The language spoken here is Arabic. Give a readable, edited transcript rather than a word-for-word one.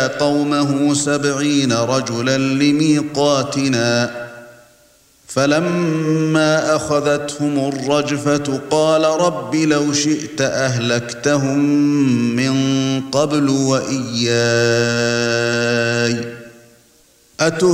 قومه 70 رجلا لميقاتنا فلما أخذتهم الرجفة قال رب لو شئت أهلكتهم من قبل وإياي